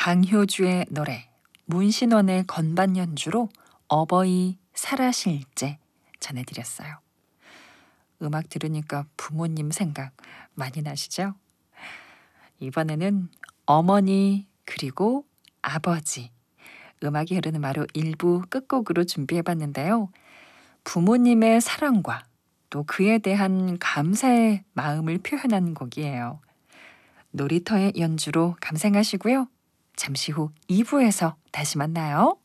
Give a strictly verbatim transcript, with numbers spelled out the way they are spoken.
강효주의 노래, 문신원의 건반 연주로 어버이 살아실제 전해드렸어요. 음악 들으니까 부모님 생각 많이 나시죠? 이번에는 어머니 그리고 아버지, 음악이 흐르는 마루 일부 끝곡으로 준비해봤는데요. 부모님의 사랑과 또 그에 대한 감사의 마음을 표현한 곡이에요. 놀이터의 연주로 감상하시고요. 잠시 후 이 부에서 다시 만나요.